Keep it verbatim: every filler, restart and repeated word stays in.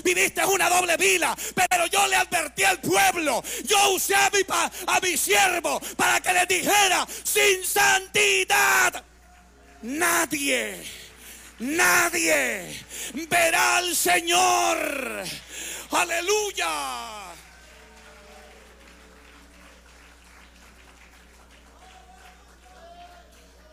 viviste una doble vida. Pero yo le advertí al pueblo, yo usé a mi, a mi siervo para que le dijera: sin santidad nadie, nadie verá al Señor. Aleluya.